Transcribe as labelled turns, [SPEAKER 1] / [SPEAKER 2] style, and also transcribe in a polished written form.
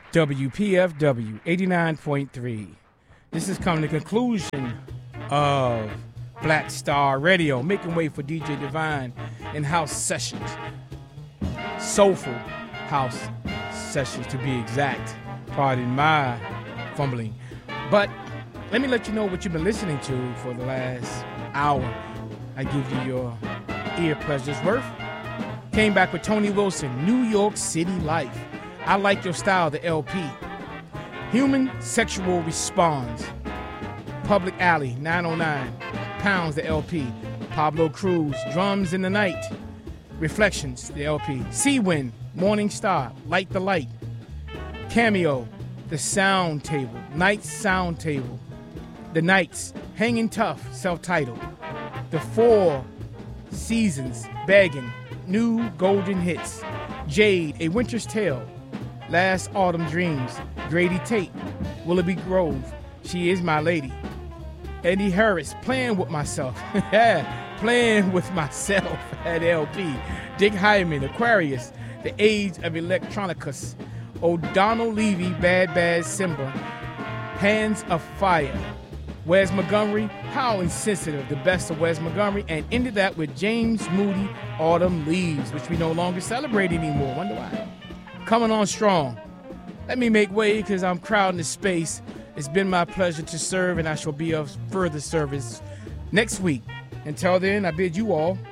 [SPEAKER 1] WPFW 89.3. This is coming to the conclusion of Black Star Radio, making way for DJ Divine and house sessions. Soulful house sessions, to be exact. Pardon my fumbling. But let me let you know what you've been listening to for the last hour. I give you your ear pleasure's worth. Came back with Tony Wilson, New York City Life. I Like Your Style, the LP. Human Sexual Response. Public Alley, 909. Pounds, the LP. Pablo Cruz, Drums in the Night. Reflections, the LP. Sea Wind, Morning Star, Light the Light. Cameo, The Sound Table, Night Sound Table. The Nights, Hanging Tough, self-titled. The Four Seasons, Begging, New Golden Hits. Jade, A Winter's Tale. Last Autumn Dreams, Grady Tate. Willoughby Grove, She Is My Lady. Eddie Harris, Playing With Myself. Playing With Myself at LP. Dick Hyman, Aquarius, The Age of Electronicus. O'Donnell Levy, Bad Bad Simba. Hands of Fire. Wes Montgomery, How Insensitive, the best of Wes Montgomery, and ended that with James Moody, Autumn Leaves, which we no longer celebrate anymore. Wonder why. Coming on strong. Let me make way because I'm crowding the space. It's been my pleasure to serve, and I shall be of further service next week. Until then, I bid you all